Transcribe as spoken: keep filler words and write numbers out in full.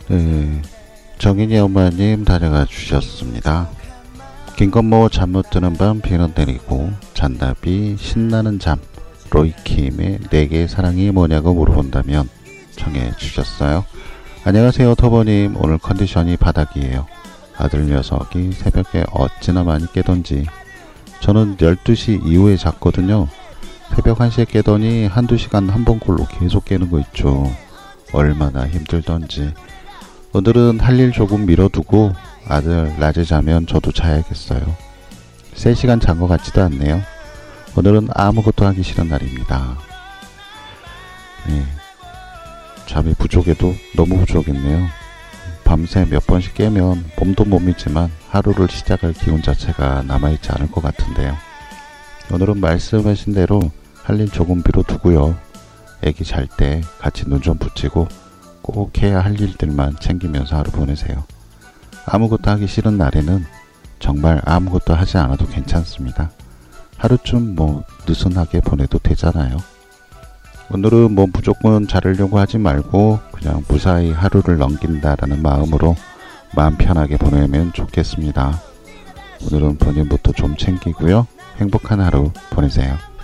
네, 정인이 엄마님 다녀가 주셨습니다. 김건모 잠 못 드는 밤 비는 내리고 잔나비 신나는 잠 로이킴의 내게 사랑이 뭐냐고 물어본다면 청해 주셨어요. 안녕하세요 터보님. 오늘 컨디션이 바닥이에요. 아들 녀석이 새벽에 어찌나 많이 깨던지. 저는 열두 시 이후에 잤거든요. 새벽 한 시에 깨더니 한두 시간 한 번꼴로 계속 깨는 거 있죠. 얼마나 힘들던지. 오늘은 할 일 조금 미뤄두고 아들 낮에 자면 저도 자야겠어요. 세 시간 잔 것 같지도 않네요. 오늘은 아무것도 하기 싫은 날입니다. 네, 잠이 부족해도 너무 부족했네요. 밤새 몇 번씩 깨면 몸도 몸이지만 하루를 시작할 기운 자체가 남아있지 않을 것 같은데요. 오늘은 말씀하신 대로 할 일 조금 미뤄두고요. 애기 잘 때 같이 눈 좀 붙이고 꼭 해야 할 일들만 챙기면서 하루 보내세요. 아무것도 하기 싫은 날에는 정말 아무것도 하지 않아도 괜찮습니다. 하루쯤 뭐 느슨하게 보내도 되잖아요. 오늘은 뭐 무조건 자르려고 하지 말고 그냥 무사히 하루를 넘긴다라는 마음으로 마음 편하게 보내면 좋겠습니다. 오늘은 본인부터 좀 챙기고요. 행복한 하루 보내세요.